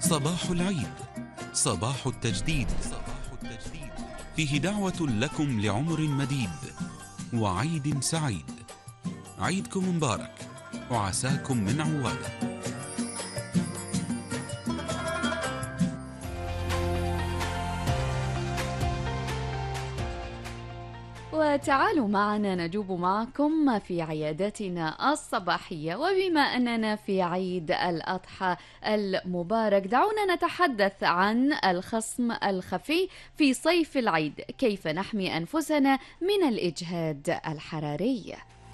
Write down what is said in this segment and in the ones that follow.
صباح العيد، صباح التجديد، فيه دعوة لكم لعمر مديد وعيد سعيد. عيدكم مبارك وعساكم من عواده. وتعالوا معنا نجوب معكم في عياداتنا الصباحية، وبما أننا في عيد الأضحى المبارك دعونا نتحدث عن الخصم الخفي في صيف العيد، كيف نحمي أنفسنا من الإجهاد الحراري.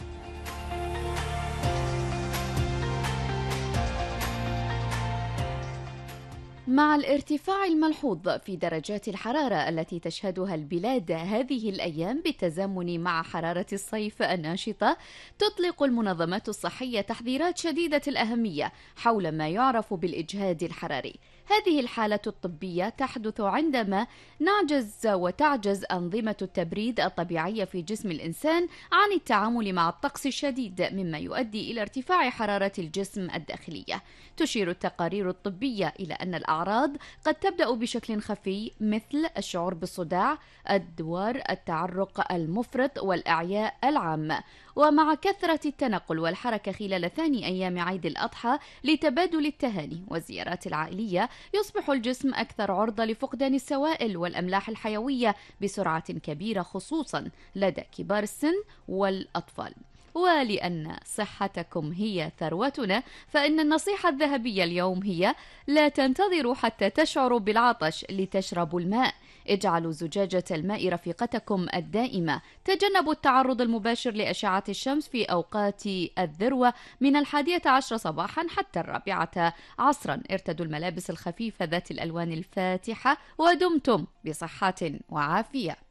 مع الارتفاع الملحوظ في درجات الحرارة التي تشهدها البلاد هذه الأيام بالتزامن مع حرارة الصيف الناشطة، تطلق المنظمات الصحية تحذيرات شديدة الأهمية حول ما يعرف بالإجهاد الحراري. هذه الحالة الطبية تحدث عندما تعجز أنظمة التبريد الطبيعية في جسم الإنسان عن التعامل مع الطقس الشديد، مما يؤدي إلى ارتفاع حرارة الجسم الداخلية. تشير التقارير الطبية إلى أن الأعراض قد تبدأ بشكل خفي، مثل الشعور بالصداع، الدوار، التعرق المفرط، والإعياء العام. ومع كثرة التنقل والحركة خلال ثاني أيام عيد الأضحى لتبادل التهاني والزيارات العائلية، يصبح الجسم أكثر عرضة لفقدان السوائل والأملاح الحيوية بسرعة كبيرة، خصوصا لدى كبار السن والأطفال. ولأن صحتكم هي ثروتنا، فإن النصيحة الذهبية اليوم هي: لا تنتظروا حتى تشعروا بالعطش لتشربوا الماء. اجعلوا زجاجة الماء رفيقتكم الدائمة. تجنبوا التعرض المباشر لأشعة الشمس في أوقات الذروة من 11 صباحا حتى 4 عصرا. ارتدوا الملابس الخفيفة ذات الألوان الفاتحة، ودمتم بصحة وعافية.